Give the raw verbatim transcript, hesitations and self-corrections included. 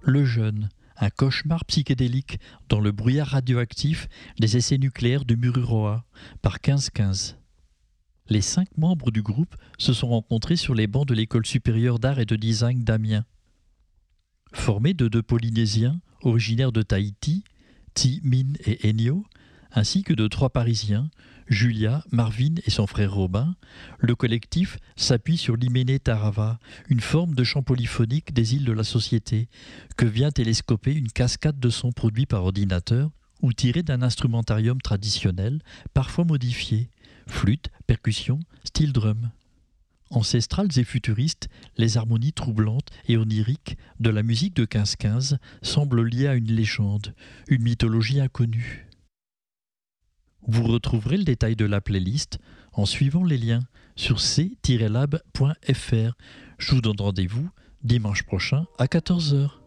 Le Jeune, un cauchemar psychédélique dans le brouillard radioactif des essais nucléaires de Mururoa, par quinze quinze. Les cinq membres du groupe se sont rencontrés sur les bancs de l'école supérieure d'art et de design d'Amiens. Formés de deux Polynésiens originaires de Tahiti, Thi Minh et Ennio, ainsi que de trois Parisiens, Julia, Marvin et son frère Robin, le collectif s'appuie sur l'Imene Tarava, une forme de chant polyphonique des îles de la Société, que vient télescoper une cascade de sons produits par ordinateur ou tirés d'un instrumentarium traditionnel, parfois modifié, flûte, percussion, style drum. Ancestrales et futuristes, les harmonies troublantes et oniriques de la musique de quinze quinze semblent liées à une légende, une mythologie inconnue. Vous retrouverez le détail de la playlist en suivant les liens sur c tiret lab point f r. Je vous donne rendez-vous dimanche prochain à quatorze heures.